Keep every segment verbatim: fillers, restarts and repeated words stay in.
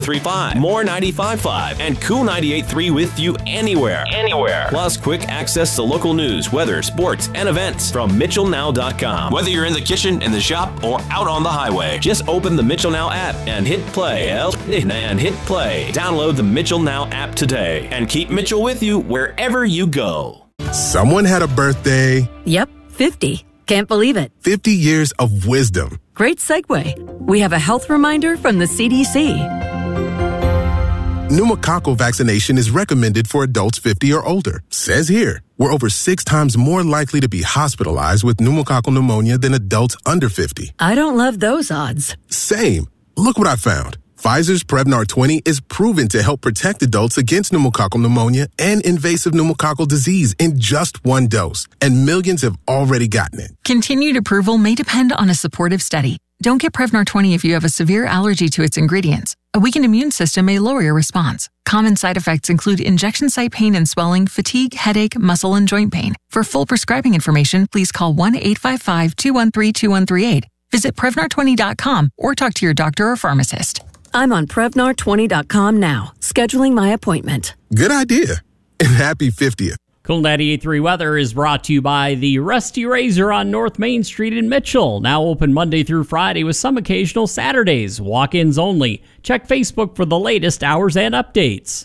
three five, More ninety-five point five, and Cool ninety-eight point three with you anywhere. Anywhere. Plus quick access to local news, weather, sports, and events from Mitchell Now dot com. Whether you're in the kitchen, in the shop, or out on the highway, just open the Mitchell Now app and hit play. And hit play. Download the Mitchell Now app today and keep Mitchell with you wherever you go. Someone had a birthday. Yep, fifty. Can't believe it. fifty years of wisdom. Great segue. We have a health reminder from the C D C. Pneumococcal vaccination is recommended for adults fifty or older. Says here, we're over six times more likely to be hospitalized with pneumococcal pneumonia than adults under fifty. I don't love those odds. Same. Look what I found. Pfizer's Prevnar twenty is proven to help protect adults against pneumococcal pneumonia and invasive pneumococcal disease in just one dose, and millions have already gotten it. Continued approval may depend on a supportive study. Don't get Prevnar twenty if you have a severe allergy to its ingredients. A weakened immune system may lower your response. Common side effects include injection site pain and swelling, fatigue, headache, muscle, and joint pain. For full prescribing information, please call one eight five five, two one three, two one three eight. Visit Prevnar twenty dot com or talk to your doctor or pharmacist. I'm on Prevnar twenty dot com now, scheduling my appointment. Good idea. And happy fiftieth. Cool ninety-eight point three weather is brought to you by the Rusty Razor on North Main Street in Mitchell. Now open Monday through Friday with some occasional Saturdays. Walk-ins only. Check Facebook for the latest hours and updates.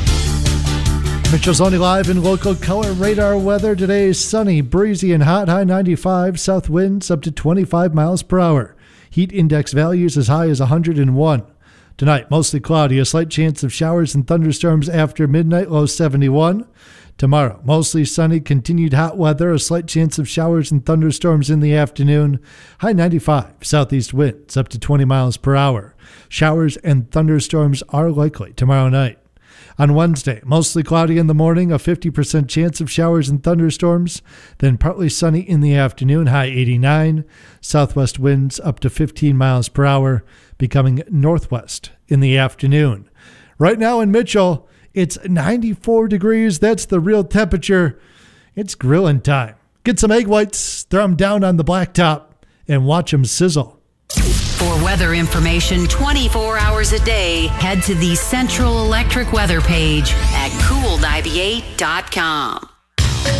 Mitchell's Only Live and local color radar weather. Today is sunny, breezy, and hot. High ninety-five. South winds up to twenty-five miles per hour. Heat index values as high as one hundred one. Tonight, mostly cloudy. A slight chance of showers and thunderstorms after midnight. Low seventy-one. Tomorrow, mostly sunny, continued hot weather, a slight chance of showers and thunderstorms in the afternoon. High ninety-five, southeast winds up to twenty miles per hour. Showers and thunderstorms are likely tomorrow night. On Wednesday, mostly cloudy in the morning, a fifty percent chance of showers and thunderstorms, then partly sunny in the afternoon, high eighty-nine. Southwest winds up to fifteen miles per hour, becoming northwest in the afternoon. Right now in Mitchell, it's ninety-four degrees. That's the real temperature. It's grilling time. Get some egg whites, throw them down on the blacktop, and watch them sizzle. For weather information twenty-four hours a day, head to the Central Electric weather page at cool ninety-eight dot com.